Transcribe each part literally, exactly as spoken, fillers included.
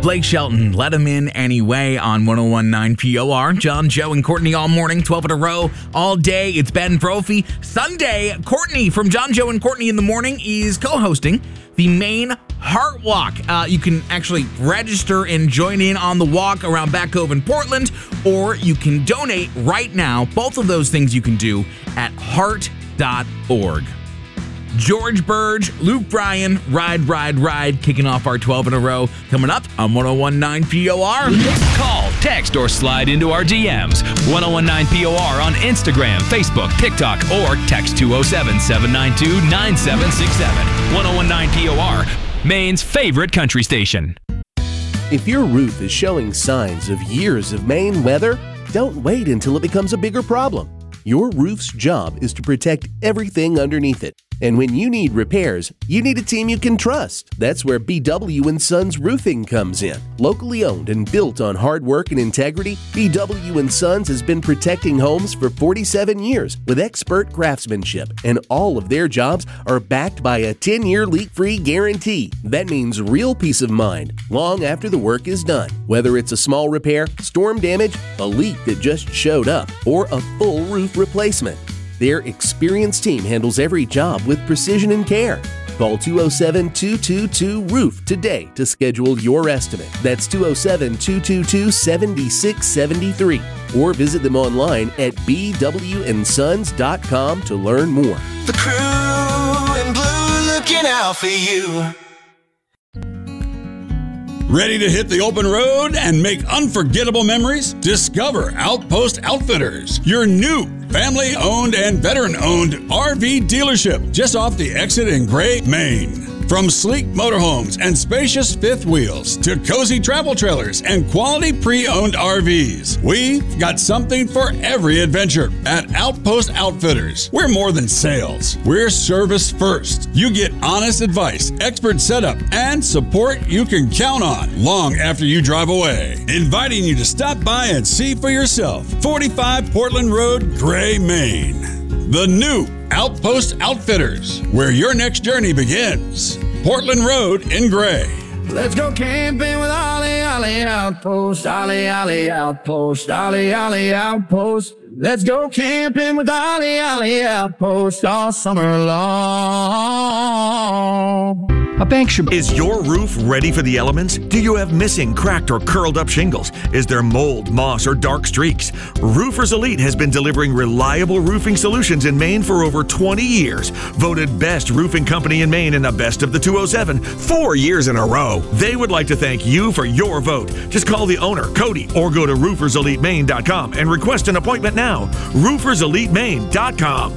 Blake Shelton, Let Him In Anyway on one oh one point nine P O R. John, Joe, and Courtney all morning, twelve in a row, all day. It's Ben Brophy. Sunday, Courtney from John, Joe, and Courtney in the Morning is co-hosting the Maine Heart Walk. Uh, you can actually register and join in on the walk around Back Cove in Portland, or you can donate right now. Both of those things you can do at heart dot org. George Burge, Luke Bryan, Ride, Ride, Ride, kicking off our twelve in a row. Coming up on one oh one point nine P O R. Call, text, or slide into our D Ms. one oh one point nine P O R on Instagram, Facebook, TikTok, or text two oh seven, seven nine two, nine seven six seven. one oh one point nine P O R, Maine's favorite country station. If your roof is showing signs of years of Maine weather, don't wait until it becomes a bigger problem. Your roof's job is to protect everything underneath it. And when you need repairs, you need a team you can trust. That's where B W and Sons Roofing comes in. Locally owned and built on hard work and integrity, B W and Sons has been protecting homes for forty-seven years with expert craftsmanship, and all of their jobs are backed by a ten-year leak-free guarantee. That means real peace of mind long after the work is done. Whether it's a small repair, storm damage, a leak that just showed up, or a full roof replacement, their experienced team handles every job with precision and care. Call two oh seven, two two two, roof today to schedule your estimate. That's two oh seven, two two two, seven six seven three. Or visit them online at b w and sons dot com to learn more. The crew in blue looking out for you. Ready to hit the open road and make unforgettable memories? Discover Outpost Outfitters, your new family-owned and veteran-owned R V dealership just off the exit in Gray, Maine. From sleek motorhomes and spacious fifth wheels to cozy travel trailers and quality pre-owned R Vs, we've got something for every adventure at Outpost Outfitters. We're more than sales. We're service first. You get honest advice, expert setup, and support you can count on long after you drive away. Inviting you to stop by and see for yourself. forty-five Portland Road, Gray, Maine. The new Outpost Outfitters, where your next journey begins. Portland Road in Gray. Let's go camping with Ollie, Ollie Outpost, Ollie, Ollie Outpost, Ollie, Ollie Outpost. Let's go camping with Ollie, Ollie Outpost all summer long. A bank should... Is your roof ready for the elements? Do you have missing, cracked, or curled up shingles? Is there mold, moss, or dark streaks? Roofers Elite has been delivering reliable roofing solutions in Maine for over twenty years. Voted best roofing company in Maine in the Best of the two oh seven, four years in a row. They would like to thank you for your vote. Just call the owner, Cody, or go to roofers elite maine dot com and request an appointment now. roofers elite maine dot com.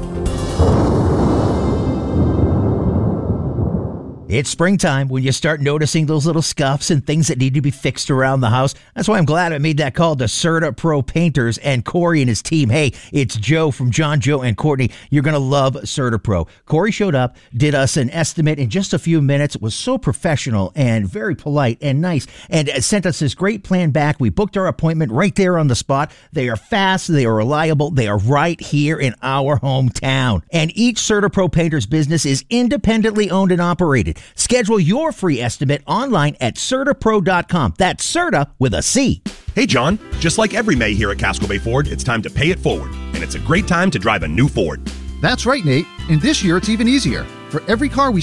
It's springtime when you start noticing those little scuffs and things that need to be fixed around the house. That's why I'm glad I made that call to CertaPro Painters and Corey and his team. Hey, it's Joe from John, Joe, and Courtney. You're going to love CertaPro. Corey showed up, did us an estimate in just a few minutes, was so professional and very polite and nice, and sent us this great plan back. We booked our appointment right there on the spot. They are fast, they are reliable, they are right here in our hometown. And each CertaPro Painters business is independently owned and operated. Schedule your free estimate online at Certa Pro dot com. That's Certa with a C. Hey, John. Just like every May here at Casco Bay Ford, it's time to pay it forward. And it's a great time to drive a new Ford. That's right, Nate. And this year, it's even easier. For every car we